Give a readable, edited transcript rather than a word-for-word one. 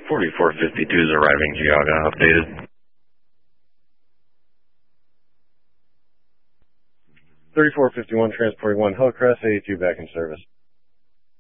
4452 is arriving, Geauga, updated. 3451, transporting 1 Hillcrest, 82 back in service.